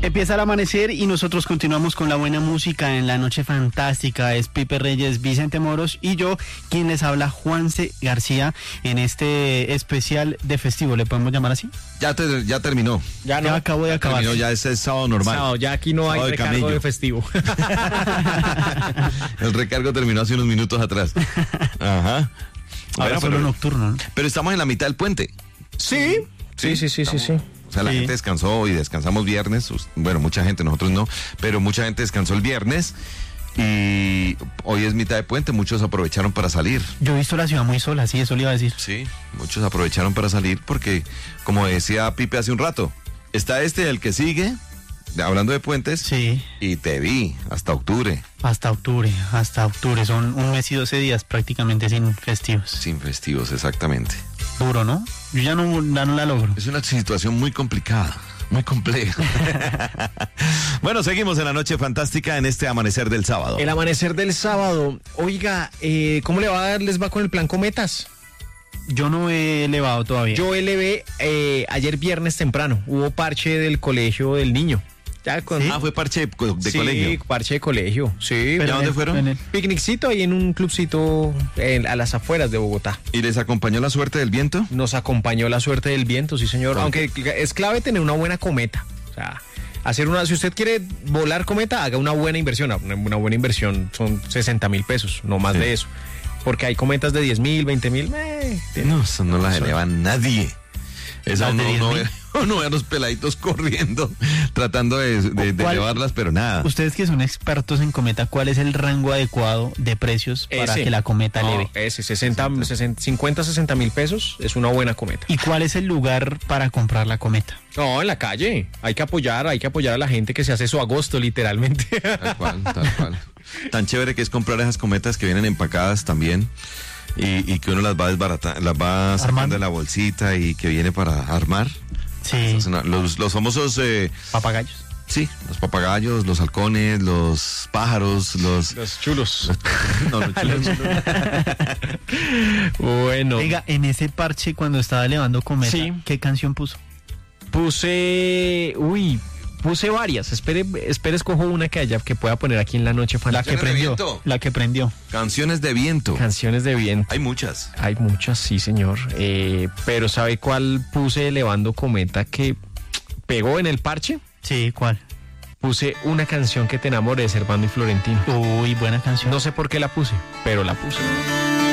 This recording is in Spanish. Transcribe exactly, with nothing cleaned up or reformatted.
Empieza el amanecer y nosotros continuamos con la buena música en la noche fantástica. Es Pipe Reyes, Vicente Moros y yo, quien les habla, Juanse García, en este especial de festivo. ¿Le podemos llamar así? Ya, te, ya terminó. Ya, no, ya acabo de acabar. Terminó, ya es el sábado normal. Sábado, ya aquí no hay sábado recargo camello. de festivo. El recargo terminó hace unos minutos atrás. Ajá. Ahora Bueno, solo pero, nocturno, ¿no? pero estamos en la mitad del puente. Sí, sí, sí, sí, sí, sí. O sea, la Sí. gente descansó y descansamos viernes. Bueno, mucha gente, nosotros no, pero mucha gente descansó el viernes y hoy es mitad de puente. Muchos aprovecharon para salir. Yo he visto la ciudad muy sola, sí, eso le iba a decir. Sí, muchos aprovecharon para salir porque, como decía Pipe hace un rato, está este, el que sigue, hablando de puentes, Sí, y te vi hasta octubre, hasta octubre, hasta octubre. Son un mes y doce días prácticamente sin festivos. sin festivos, exactamente. Duro, ¿no? Yo ya no, ya no la logro. Es una situación muy complicada, muy compleja. Bueno, seguimos en la noche fantástica en este amanecer del sábado. El amanecer del sábado. Oiga, eh, ¿cómo le va, les va con el plan Cometas? Yo no he elevado todavía. Yo elevé eh, ayer viernes temprano. Hubo parche del colegio del niño. Ya con, Ah, fue parche de, co- de sí, colegio. parche de colegio. Sí, ¿Y a en dónde el- fueron? en el- picniccito ahí en un clubcito en- a las afueras de Bogotá. ¿Y les acompañó la suerte del viento? Nos acompañó la suerte del viento, sí señor. ¿Por Aunque es clave tener una buena cometa. O sea, hacer una, si usted quiere volar cometa, haga una buena inversión. Una, una buena inversión son sesenta mil pesos, no más Sí. de eso. Porque hay cometas de diez mil, veinte mil. Eh, No, eso no las Eso- eleva nadie. Esa ¿Las de uno, diez uno mil? ve, uno ve a los peladitos corriendo, tratando de, de, de ¿Cuál? elevarlas, pero nada. Ustedes que son expertos en cometa, ¿cuál es el rango adecuado de precios para ese. que la cometa No, eleve? ese, sesenta, sesenta, cincuenta, sesenta mil pesos es una buena cometa. ¿Y cuál es el lugar para comprar la cometa? No, en la calle. Hay que apoyar, hay que apoyar a la gente que se hace su agosto, literalmente. Tal cual, tal cual. Tan chévere que es comprar esas cometas que vienen empacadas también y, y que uno las va desbaratando, las va sacando Armando. de la bolsita y que viene para armar. Sí, Es una- los, los famosos, eh, papagayos. sí, los papagayos, los halcones, los pájaros, los... Los chulos. no, los chulos. Bueno. Oiga, en ese parche cuando estaba elevando cometa, Sí. ¿qué canción puso? Puse, uy, puse varias. Espere, espere, escojo una que haya que pueda poner aquí en la noche La fantástica. que Canciones de prendió. viento. La que prendió. Canciones de viento. Canciones de viento. Hay muchas. Hay muchas, sí, señor. Eh, pero ¿sabe cuál puse elevando cometa que pegó en el parche? Sí, ¿cuál? Puse una canción que te enamore de Servando y Florentino. Uy, buena canción. No sé por qué la puse, pero la puse.